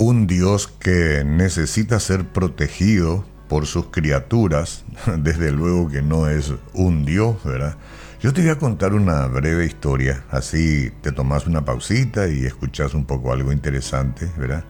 un Dios que necesita ser protegido por sus criaturas, desde luego que no es un Dios, ¿verdad? Yo te voy a contar una breve historia, así te tomas una pausita y escuchas un poco algo interesante, ¿verdad?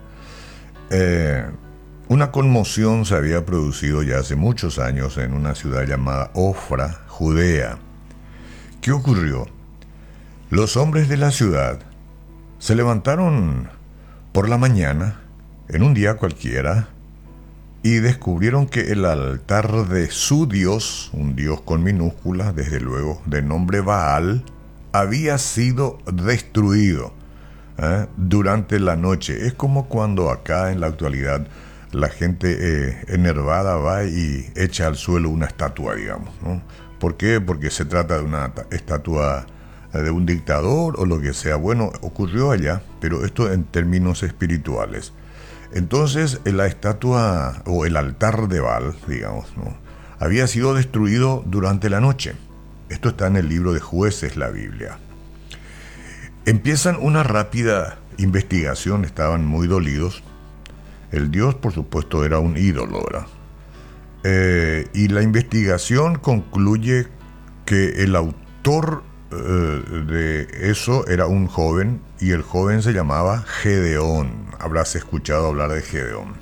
Una conmoción se había producido ya hace muchos años en una ciudad llamada Ofra, Judea. ¿Qué ocurrió? Los hombres de la ciudad se levantaron por la mañana, en un día cualquiera, y descubrieron que el altar de su Dios, un Dios con minúsculas, desde luego, de nombre Baal, había sido destruido durante la noche. Es como cuando acá en la actualidad la gente enervada va y echa al suelo una estatua, digamos, ¿no? ¿Por qué? Porque se trata de una estatua de un dictador o lo que sea. Bueno, ocurrió allá, pero esto en términos espirituales. Entonces la estatua o el altar de Baal, digamos, ¿no?, había sido destruido durante la noche. Esto está en el libro de Jueces, la Biblia. Empiezan una rápida investigación, estaban muy dolidos. El Dios, por supuesto, era un ídolo, ¿verdad? Y la investigación concluye que el autor de eso era un joven, y el joven se llamaba Gedeón. Habrás escuchado hablar de Gedeón.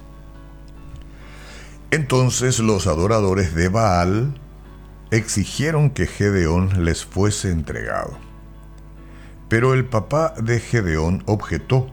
Entonces los adoradores de Baal exigieron que Gedeón les fuese entregado. Pero el papá de Gedeón objetó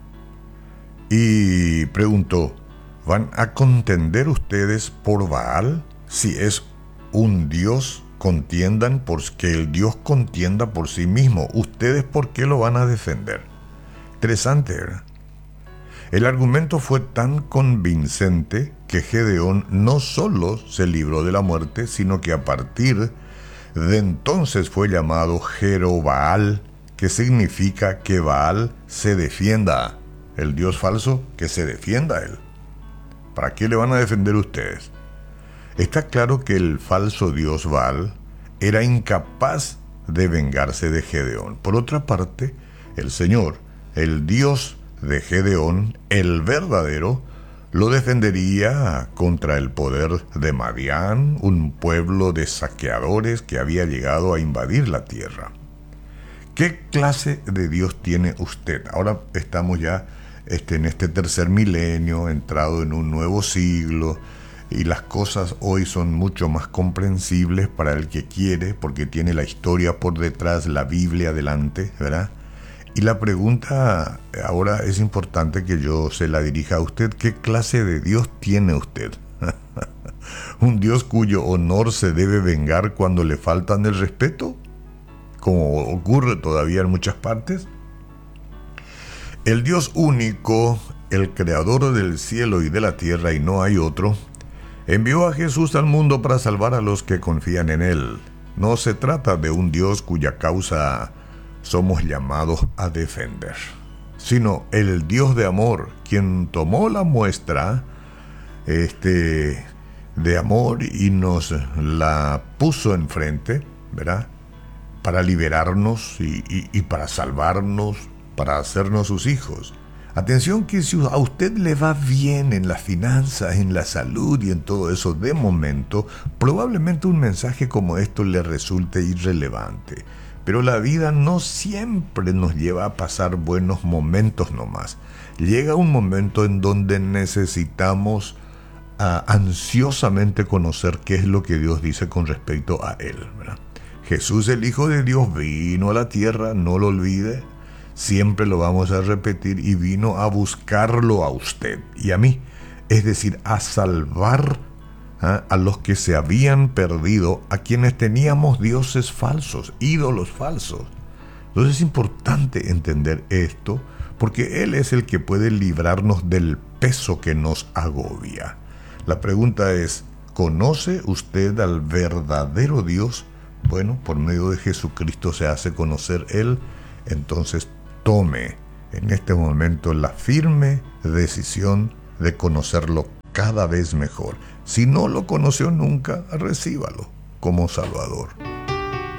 y preguntó: ¿van a contender ustedes por Baal? Si es un Dios, contiendan porque el Dios contienda por sí mismo. ¿Ustedes por qué lo van a defender? Interesante, ¿verdad? El argumento fue tan convincente que Gedeón no solo se libró de la muerte, sino que a partir de entonces fue llamado Jerobaal, que significa que Baal se defienda. El Dios falso, que se defienda a él. ¿Para qué le van a defender ustedes? Está claro que el falso Dios Baal era incapaz de vengarse de Gedeón. Por otra parte, el Señor, el Dios de Gedeón, el verdadero, lo defendería contra el poder de Madián, un pueblo de saqueadores que había llegado a invadir la tierra. ¿Qué clase de Dios tiene usted? Ahora estamos ya en este tercer milenio, entrado en un nuevo siglo, y las cosas hoy son mucho más comprensibles para el que quiere, porque tiene la historia por detrás, la Biblia delante, ¿verdad? Y la pregunta ahora es importante que yo se la dirija a usted: ¿qué clase de Dios tiene usted? ¿Un Dios cuyo honor se debe vengar cuando le faltan el respeto, como ocurre todavía en muchas partes? El Dios único, el creador del cielo y de la tierra, y no hay otro, envió a Jesús al mundo para salvar a los que confían en él. No se trata de un Dios cuya causa somos llamados a defender, sino el Dios de amor, quien tomó la muestra de amor y nos la puso enfrente, ¿verdad?, para liberarnos y para salvarnos, para hacernos sus hijos. Atención, que si a usted le va bien en las finanzas, en la salud y en todo eso de momento, probablemente un mensaje como esto le resulte irrelevante. Pero la vida no siempre nos lleva a pasar buenos momentos nomás. Llega un momento en donde necesitamos ansiosamente conocer qué es lo que Dios dice con respecto a Él, ¿verdad? Jesús, el Hijo de Dios, vino a la tierra, no lo olvide, siempre lo vamos a repetir, y vino a buscarlo a usted y a mí, es decir, a salvar a los que se habían perdido, a quienes teníamos dioses falsos, ídolos falsos. Entonces es importante entender esto, porque Él es el que puede librarnos del peso que nos agobia. La pregunta es: ¿conoce usted al verdadero Dios? Bueno, por medio de Jesucristo se hace conocer Él. Entonces tome en este momento la firme decisión de conocerlo cada vez mejor. Si no lo conoció nunca, recíbalo como Salvador.